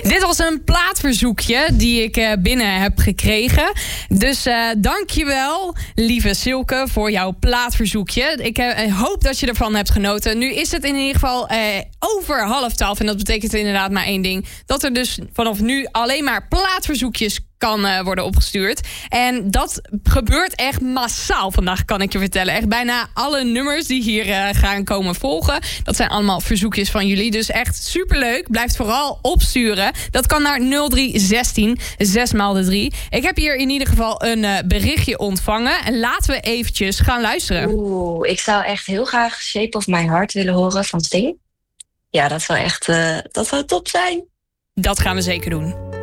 Dit was een plaatverzoekje die ik binnen heb gekregen. Dus dankjewel, lieve Silke, voor jouw plaatverzoekje. Ik hoop dat je ervan hebt genoten. Nu is het in ieder geval over 11:30. En dat betekent inderdaad maar één ding. Dat er dus vanaf nu alleen maar plaatverzoekjes kan worden opgestuurd. En dat gebeurt echt massaal vandaag, kan ik je vertellen. Echt bijna alle nummers die hier gaan komen volgen. Dat zijn allemaal verzoekjes van jullie. Dus echt superleuk. Blijf vooral opsturen. Dat kan naar 0316 6x3. Ik heb hier in ieder geval een berichtje ontvangen. En laten we eventjes gaan luisteren. Ik zou echt heel graag Shape of My Heart willen horen van Sting. Ja, dat zou echt dat zou top zijn. Dat gaan we zeker doen.